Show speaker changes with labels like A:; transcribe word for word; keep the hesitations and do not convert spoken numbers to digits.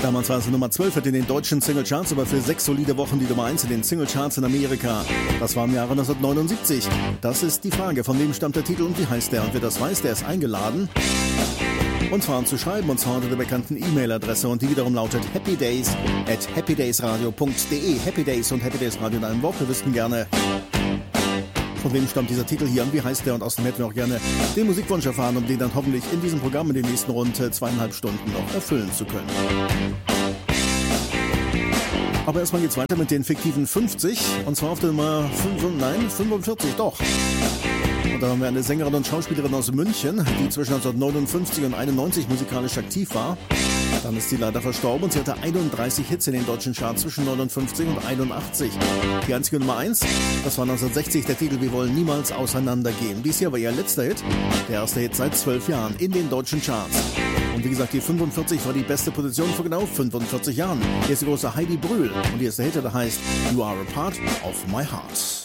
A: Damals war es Nummer zwölf in den deutschen Singlecharts, aber für sechs solide Wochen die Nummer eins in den Singlecharts in Amerika. Das war im Jahre neunzehnhundertneunundsiebzig. Das ist die Frage, von wem stammt der Titel und wie heißt der? Und wer das weiß, der ist eingeladen, uns Fragen zu schreiben, und zwar unter der bekannten E-Mail-Adresse, und die wiederum lautet happydays at happydaysradio punkt de. Happy Days und Happy Days Radio in einem Wort. Wir wüssten gerne, von wem stammt dieser Titel hier und wie heißt der, und außerdem hätten wir auch gerne den Musikwunsch erfahren, um den dann hoffentlich in diesem Programm in den nächsten rund zweieinhalb Stunden noch erfüllen zu können. Aber erstmal geht's weiter mit den fiktiven fünfzig, und zwar auf der Nummer fünf, nein, fünfundvierzig, doch. Und da haben wir eine Sängerin und Schauspielerin aus München, die zwischen neunzehnhundertneunundfünfzig und einundneunzig musikalisch aktiv war. Dann ist sie leider verstorben und sie hatte einunddreißig Hits in den deutschen Charts zwischen neunundfünfzig und einundachtzig. Die einzige Nummer eins, das war neunzehnhundertsechzig der Titel Wir wollen niemals auseinandergehen. Dies hier war ihr letzter Hit, der erste Hit seit zwölf Jahren in den deutschen Charts. Und wie gesagt, die fünfundvierzig war die beste Position vor genau fünfundvierzig Jahren. Hier ist die große Heidi Brühl und hier ist der Hit, der heißt You Are a Part of My Heart.